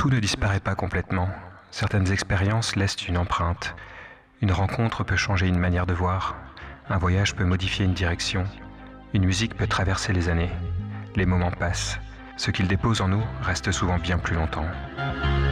Tout ne disparaît pas complètement. Certaines expériences laissent une empreinte. Une rencontre peut changer une manière de voir. Un voyage peut modifier une direction. Une musique peut traverser les années. Les moments passent. Ce qu'ils déposent en nous reste souvent bien plus longtemps.